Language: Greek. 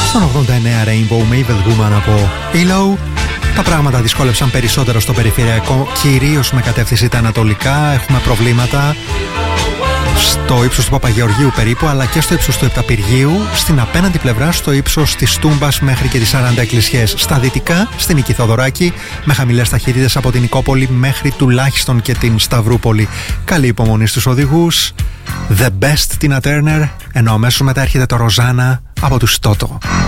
Στον 89 Rainbow Maple Woman από ELO. Τα πράγματα δυσκόλεψαν περισσότερο στο περιφερειακό, κυρίως με κατεύθυνση τα ανατολικά. Έχουμε προβλήματα στο ύψος του Παπαγεωργίου περίπου, αλλά και στο ύψος του Επταπηργείου, στην απέναντι πλευρά στο ύψος της Τούμπας μέχρι και τις 40 εκκλησιές. Στα δυτικά, στην Νική Θοδωράκη, με χαμηλές ταχύτητες από την Νικόπολη μέχρι τουλάχιστον και την Σταυρούπολη. Καλή υπομονή στους οδηγούς. The Best, Tina Turner, ενώ αμέσως μετά έρχεται το Rosanna από τους Toto.